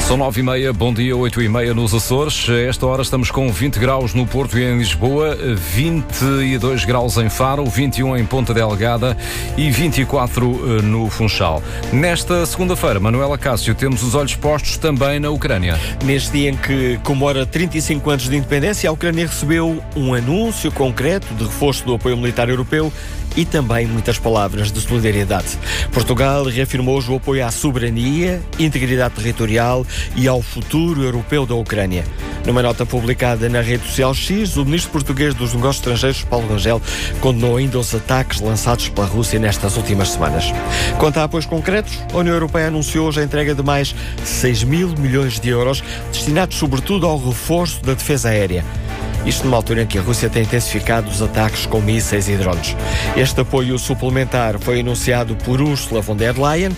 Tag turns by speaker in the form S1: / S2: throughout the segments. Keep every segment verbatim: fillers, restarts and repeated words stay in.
S1: São nove e meia, bom dia, oito e meia nos Açores. A esta hora estamos com vinte graus no Porto e em Lisboa, vinte e dois graus em Faro, vinte e um em Ponta Delgada e vinte e quatro no Funchal. Nesta segunda-feira, Manuela Cássio, temos os olhos postos também na Ucrânia.
S2: Neste dia em que comemora trinta e cinco anos de independência, a Ucrânia recebeu um anúncio concreto de reforço do apoio militar europeu e também muitas palavras de solidariedade. Portugal reafirmou hoje o apoio à soberania, integridade territorial e ao futuro europeu da Ucrânia. Numa nota publicada na rede social X, o ministro português dos Negócios Estrangeiros, Paulo Rangel, condenou ainda os ataques lançados pela Rússia nestas últimas semanas. Quanto a apoios concretos, a União Europeia anunciou hoje a entrega de mais seis mil milhões de euros, destinados sobretudo ao reforço da defesa aérea. Isto numa altura em que a Rússia tem intensificado os ataques com mísseis e drones. Este apoio suplementar foi anunciado por Ursula von der Leyen.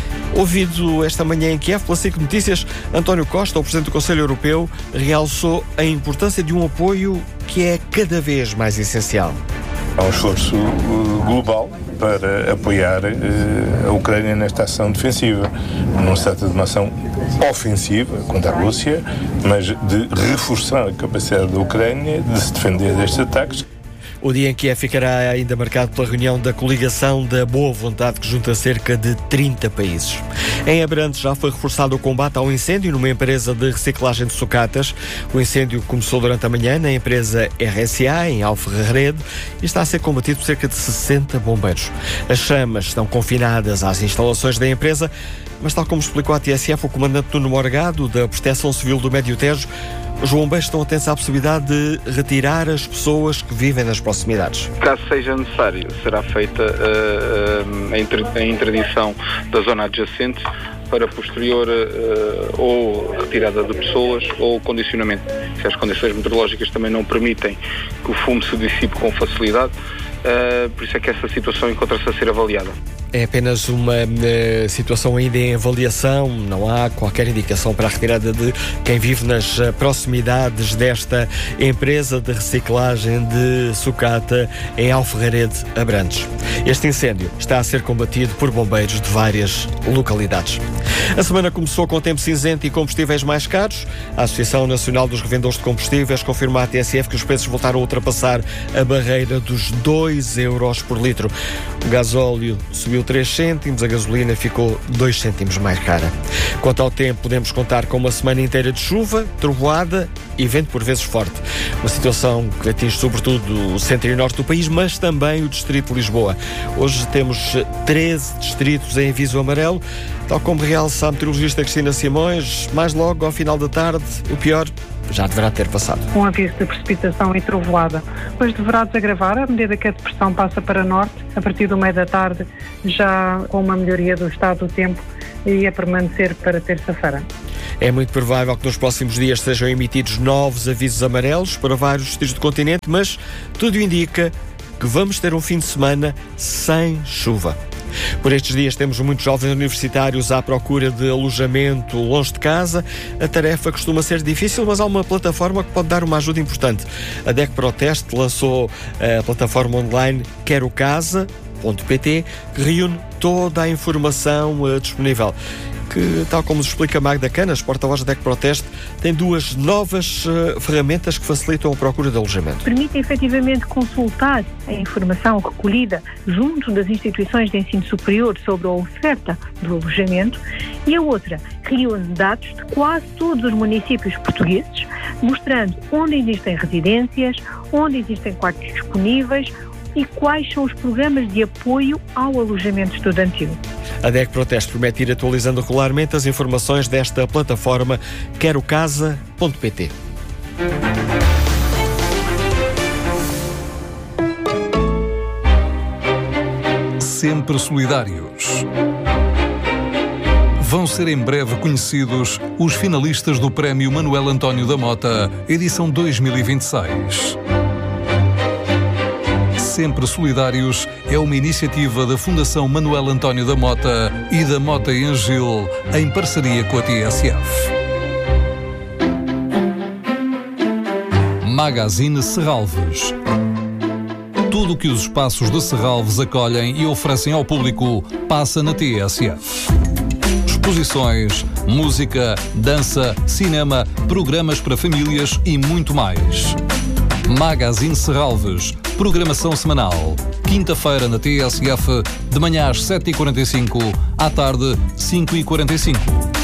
S2: Ouvido esta manhã em Kiev pela SIC Notícias, António Costa, o Presidente do Conselho Europeu, realçou a importância de um apoio que é cada vez mais essencial.
S3: Há um esforço global para apoiar uh, a Ucrânia nesta ação defensiva. Não se trata de uma ação ofensiva contra a Rússia, mas de reforçar a capacidade da Ucrânia de se defender destes ataques.
S2: O dia em Kiev ficará ainda marcado pela reunião da coligação da boa vontade que junta cerca de trinta países. Em Abrantes já foi reforçado o combate ao incêndio numa empresa de reciclagem de sucatas. O incêndio começou durante a manhã na empresa R S A, em Alferrarede, e está a ser combatido por cerca de sessenta bombeiros. As chamas estão confinadas às instalações da empresa, mas tal como explicou à T S F o comandante Nuno Morgado, da Proteção Civil do Médio Tejo, os bombeiros estão atentos à possibilidade de retirar as pessoas que vivem nas proximidades.
S4: Caso seja necessário, será feita uh, uh, a, inter, a interdição da zona adjacente para posterior uh, ou retirada de pessoas ou condicionamento. Se as condições meteorológicas também não permitem que o fumo se dissipe com facilidade, uh, por isso é que essa situação encontra-se a ser avaliada.
S2: É apenas uma uh, situação ainda em avaliação, não há qualquer indicação para a retirada de quem vive nas uh, proximidades desta empresa de reciclagem de sucata em Alferrarede, Abrantes. Este incêndio está a ser combatido por bombeiros de várias localidades. A semana começou com tempo cinzento e combustíveis mais caros. A Associação Nacional dos Revendedores de Combustíveis confirma à T S F que os preços voltaram a ultrapassar a barreira dos dois euros por litro. O gasóleo subiu três cêntimos, a gasolina ficou dois cêntimos mais cara. Quanto ao tempo, podemos contar com uma semana inteira de chuva, trovoada e vento por vezes forte. Uma situação que atinge sobretudo o centro e norte do país, mas também o distrito de Lisboa. Hoje temos treze distritos em aviso amarelo, tal como realça a meteorologista Cristina Simões. Mais logo, ao final da tarde, o pior já deverá ter passado.
S5: Um aviso de precipitação e trovoada. Depois deverá desagravar à medida que a depressão passa para norte. A partir do meio da tarde, já com uma melhoria do estado do tempo, e a permanecer para terça-feira.
S2: É muito provável que nos próximos dias sejam emitidos novos avisos amarelos para vários distritos do continente, mas tudo indica que vamos ter um fim de semana sem chuva. Por estes dias temos muitos jovens universitários à procura de alojamento longe de casa. A tarefa costuma ser difícil, mas há uma plataforma que pode dar uma ajuda importante. A D E C Proteste lançou a plataforma online quero casa ponto pt, que reúne toda a informação uh, disponível. Que, tal como nos explica Magda Canas, porta-voz da D E C Proteste, tem duas novas uh, ferramentas que facilitam a procura de alojamento.
S5: Permite efetivamente consultar a informação recolhida junto das instituições de ensino superior sobre a oferta do alojamento, e a outra reúne dados de quase todos os municípios portugueses, mostrando onde existem residências, onde existem quartos disponíveis e quais são os programas de apoio ao alojamento estudantil.
S2: A D E C Proteste promete ir atualizando regularmente as informações desta plataforma quero casa ponto pt.
S6: Sempre solidários. Vão ser em breve conhecidos os finalistas do Prémio Manuel António da Mota, edição dois mil e vinte e seis. Sempre Solidários é uma iniciativa da Fundação Manuel António da Mota e da Mota e Angil, em parceria com a T S F. Magazine Serralves. Tudo o que os espaços de Serralves acolhem e oferecem ao público passa na T S F. exposições, música, dança, cinema, programas para famílias e muito mais. Magazine Serralves, programação semanal. Quinta-feira na T S F, de manhã às sete e quarenta e cinco, à tarde cinco e quarenta e cinco.